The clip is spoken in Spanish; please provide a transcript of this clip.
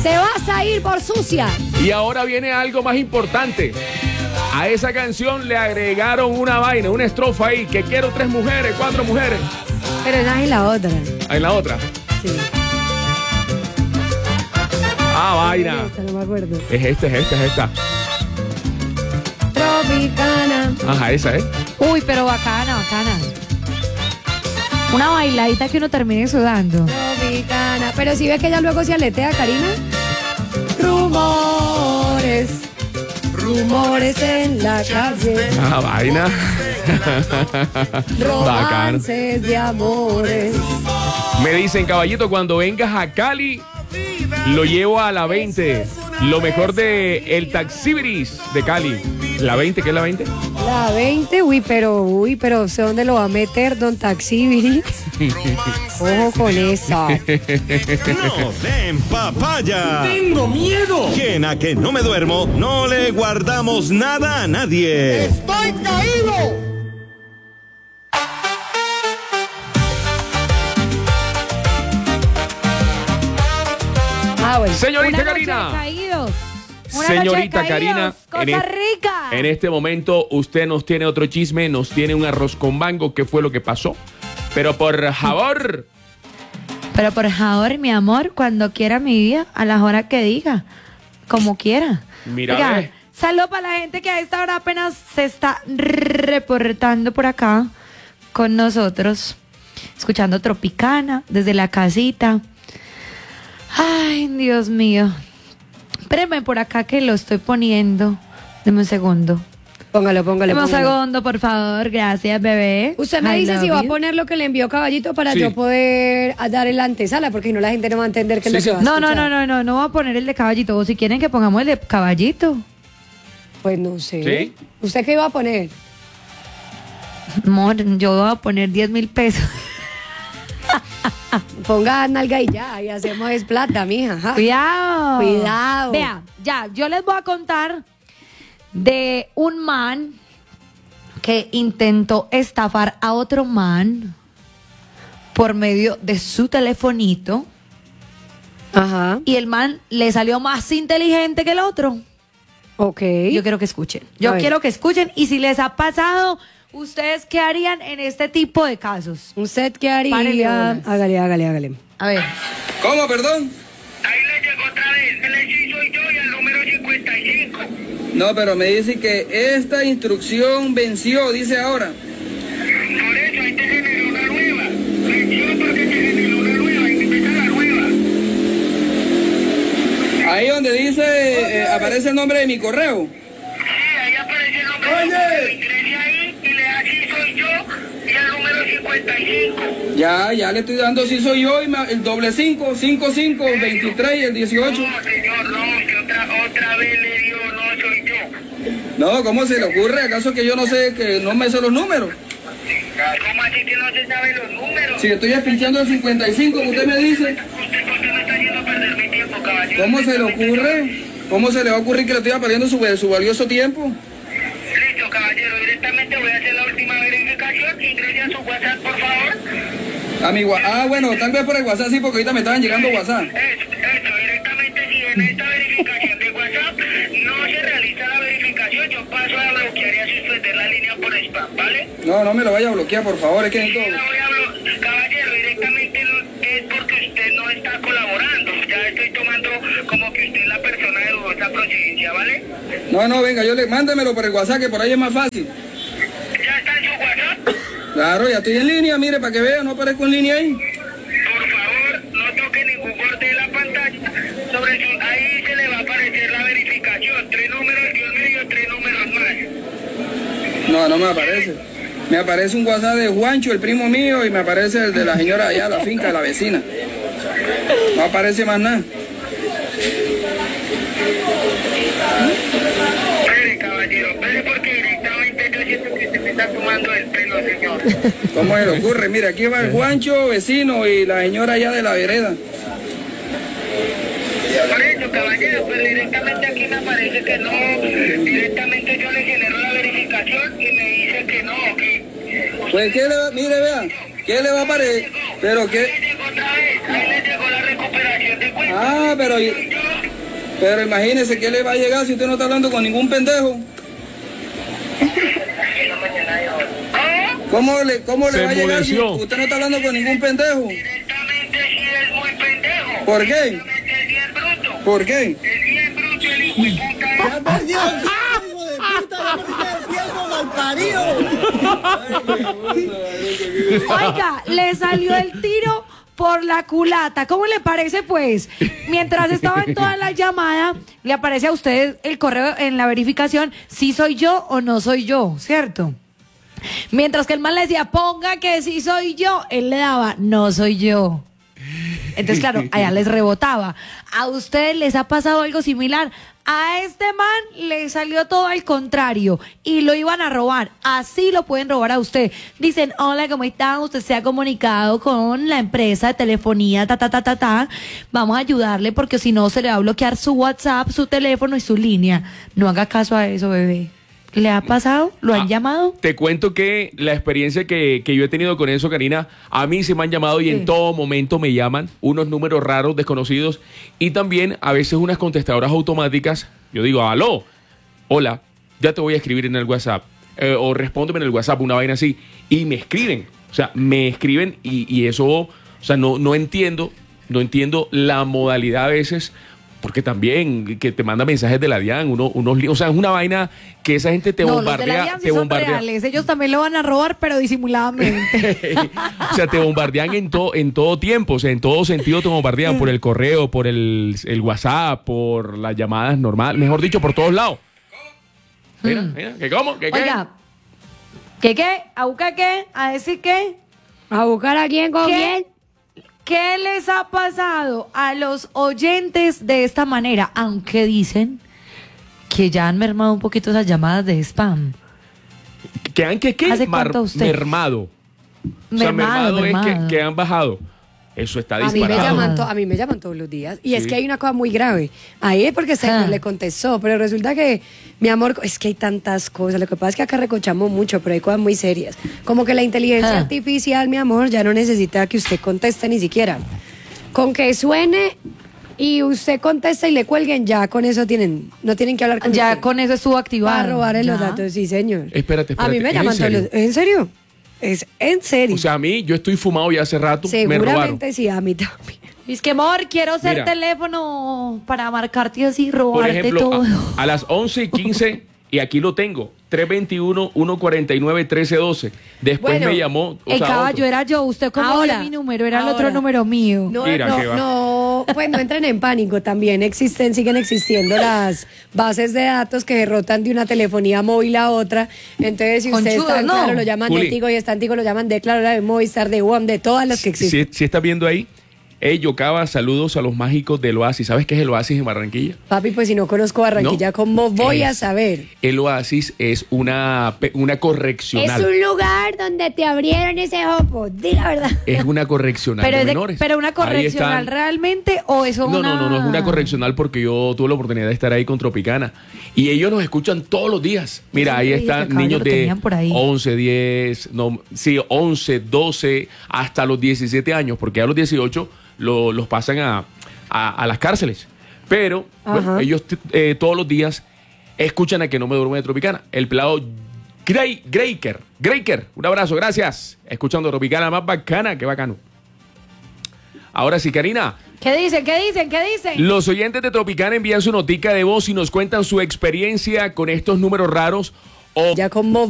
Te vas a ir por sucia. Y ahora viene algo más importante. A esa canción le agregaron una vaina, una estrofa ahí, que quiero 3 mujeres, 4 mujeres. Pero esa es la otra. En la otra. Sí. Vaina. Esta, no me acuerdo. Es esta. Tropicana. Ajá, esa es. Uy, pero bacana. Una bailadita que uno termine sudando. Tropicana. Pero si ves que ella luego se aletea, Karina. Rumores en la calle. Vaina. Bacano. Romances de amores. Me dicen, caballito, cuando vengas a Cali, lo llevo a la 20. Lo mejor de el Taxibiris de Cali. ¿La 20? ¿Qué es la 20? La 20, pero sé dónde lo va a meter, don Taxibiri. Ojo con esa. No den papaya. ¡Tengo miedo! Quien a que no me duermo, no le guardamos nada a nadie. ¡Estoy caído! Bueno. Señorita Una noche Karina. de caídos. Una Señorita noche de Karina, caídos. Cosa rica. en este momento usted nos tiene otro chisme, nos tiene un arroz con mango, ¿qué fue lo que pasó? Pero por favor. Pero por favor, mi amor, cuando quiera mi vida, a las horas que diga, como quiera. Mira, Oiga, ve. saludo para la gente que a esta hora apenas se está reportando por acá con nosotros, escuchando Tropicana desde la casita. Ay, Dios mío. Espérenme por acá que lo estoy poniendo. Deme un segundo. Póngalo. Deme un segundo, por favor. Gracias, bebé. Usted me I dice love si va a you. poner lo que le envió Caballito para Sí. yo poder dar en la antesala, porque si no la gente no va a entender qué es lo que va a No escuchar. voy a poner el de Caballito. O si quieren que pongamos el de Caballito. Pues no sé. ¿Sí? ¿Usted qué iba a poner? Amor, yo voy a poner 10,000 pesos. Ponga nalga y ya, y hacemos es plata, mija. Ajá. Cuidado. Cuidado. Vea, ya, yo les voy a contar de un man que intentó estafar a otro man por medio de su telefonito Ajá. y el man le salió más inteligente que el otro. Ok. Yo quiero que escuchen. A Yo ver. quiero que escuchen y si les ha pasado, ¿ustedes qué harían en este tipo de casos? ¿Usted qué haría? Párele bolas. Hágale. A ver. ¿Cómo, perdón? Ahí le llegó otra vez, el soy yo y el número 55. No, pero me dice que esta instrucción venció, dice ahora. Por eso ahí te generó una nueva. Venció porque te generó una nueva, hay que empezar la nueva. Ahí donde dice, aparece el nombre de mi correo. Sí, ahí aparece el nombre. Oye. Ingrese ahí y le da sí soy yo y el número 55. Ya le estoy dando si soy yo y el doble 5, 55, 23 y el 18. No, señor, no, que otra vez le dio no soy yo. No, ¿cómo se le ocurre? ¿Acaso que yo no sé, que no me sé los números? ¿Cómo así que no se sabe los números? Si estoy pinchando el 55, usted me dice. Usted me está haciendo perder mi tiempo, caballero. ¿Cómo se le ocurre? ¿Cómo se le va a ocurrir que le estoy perdiendo su valioso tiempo? Listo, caballero, directamente voy a hacer la última verificación. Ingrese a su WhatsApp, por favor. Bueno, tal vez por el WhatsApp sí, porque ahorita me estaban llegando WhatsApp. Eso, directamente si en esta verificación de WhatsApp no se realiza la verificación, yo paso a bloquear y a suspender la línea por spam, ¿vale? No me lo vaya a bloquear, por favor, es que necesito... Sí, la voy a bloquear. Caballero, directamente es porque usted no está colaborando. Ya estoy tomando como que usted es la persona de dudosa procedencia, ¿vale? No, venga, mándemelo por el WhatsApp, que por ahí es más fácil. ¿Ya está en su WhatsApp? Claro, ya estoy en línea, mire, para que vea, no aparezco en línea ahí. Por favor, no toque ningún borde de la pantalla. Ahí se le va a aparecer la verificación. 3 números, Dios mío, 3 números más. No me aparece. Me aparece un WhatsApp de Juancho, el primo mío, y me aparece el de la señora allá, la finca de la vecina. No aparece más nada. Espere, caballero, espere porque directamente yo siento que se me está tomando el pelo, señor. ¿Cómo se le ocurre? Mira, aquí va el Juancho, vecino, y la señora allá de la vereda. Por eso, caballero, pues directamente aquí me aparece que no. Directamente yo le genero la verificación y me dice que no, que... Pues, mire, vea, ¿qué le va a aparecer? Pero Ahí qué... le llegó otra vez, ahí le llegó la recuperación de cuenta. Pero... Soy yo Pero imagínese qué le va a llegar si usted no está hablando con ningún pendejo. ¿Cómo le va a llegar si usted no está hablando con ningún pendejo? Directamente sí es muy pendejo. ¿Por qué? Directamente es bien bruto. ¿Por qué? Es bien bruto el hijo de puta. ¡Ya perdió! ¡Hijo de puta! ¡Ya perdí el tiempo, malparido! Oiga, le salió el tiro por la culata. ¿Cómo le parece, pues? Mientras estaba en toda la llamada, le aparece a usted el correo en la verificación, si soy yo o no soy yo, ¿cierto? Mientras que el man le decía, ponga que sí soy yo, él le daba, no soy yo. Entonces, claro, allá les rebotaba. ¿A ustedes les ha pasado algo similar? A este man le salió todo al contrario y lo iban a robar. Así lo pueden robar a usted. Dicen, hola, ¿cómo está? Usted se ha comunicado con la empresa de telefonía, Vamos a ayudarle porque si no se le va a bloquear su WhatsApp, su teléfono y su línea. No haga caso a eso, bebé. ¿Le ha pasado? ¿Lo han llamado? Te cuento que la experiencia que yo he tenido con eso, Karina, a mí se me han llamado y en todo momento me llaman unos números raros, desconocidos, y también a veces unas contestadoras automáticas. Yo digo, aló, hola, ya te voy a escribir en el WhatsApp, o respóndeme en el WhatsApp, una vaina así, y me escriben. O sea, me escriben y eso, o sea, no entiendo la modalidad a veces. Porque también que te manda mensajes de la DIAN, o sea, es una vaina que esa gente te bombardea. Los de la DIAN sí son reales, ellos también lo van a robar, pero disimuladamente. O sea, te bombardean en todo tiempo, o sea, en todo sentido te bombardean por el correo, por el WhatsApp, por las llamadas normales, mejor dicho, por todos lados. Mira, ¿qué cómo? ¿Qué qué? Oiga, ¿qué? ¿A buscar qué? ¿A decir qué? ¿A buscar a quién con quién? ¿Qué les ha pasado a los oyentes de esta manera? Aunque dicen que ya han mermado un poquito esas llamadas de spam. ¿Qué han qué? ¿Hace cuánto usted? Mermado. O sea, mermado es que han bajado. Eso está disparado. A mí me llaman todos los días. Y es que hay una cosa muy grave. Ahí es porque se le contestó. Pero resulta que, mi amor, es que hay tantas cosas. Lo que pasa es que acá recochamos mucho, pero hay cosas muy serias. Como que la inteligencia artificial, mi amor, ya no necesita que usted conteste ni siquiera. Con que suene y usted contesta y le cuelguen, ya con eso no tienen que hablar con ya usted. Con eso estuvo activado. Para robarle los datos, sí, señor. Espérate. A mí me llaman todos los... ¿En serio? Es en serio. O sea, a mí, yo estoy fumado ya hace rato, me robaron. Seguramente sí, a mí también. Es que, amor, quiero ser Mira, teléfono para marcarte así, robarte por ejemplo, todo. a las 11:15, y aquí lo tengo, 321-149-1312. Después Bueno, me llamó. El caballo otro. era yo, usted como Ahora, era mi número, era el otro número mío. Pues no entren en pánico también. Siguen existiendo las bases de datos que derrotan de una telefonía móvil a otra. Entonces, si usted está en Claro, lo llaman Juli, de Tigo, y está en Tigo, lo llaman de Claro, de Movistar, de WOM, de todas las que existen. Si estás viendo ahí, Yocava, saludos a los mágicos del Oasis. ¿Sabes qué es el Oasis en Barranquilla? Papi, pues si no conozco Barranquilla, ¿cómo voy a saber? El Oasis es una correccional. Es un lugar donde te abrieron ese ojo, di la verdad. Es una correccional de menores. ¿Pero una correccional Ahí están. realmente o eso No, es una correccional porque yo tuve la oportunidad de estar ahí con Tropicana y ellos nos escuchan todos los días. Mira, ahí están niños de 11, 12, hasta los 17 años, porque a los 18 los pasan a las cárceles. Pero bueno, ellos todos los días escuchan a Que No Me Duerme de Tropicana. El pelado Greiker, un abrazo, gracias. Escuchando Tropicana, más bacana, qué bacano. Ahora sí, Karina. ¿Qué dicen? Los oyentes de Tropicana envían su notica de voz y nos cuentan su experiencia con estos números raros. Ya como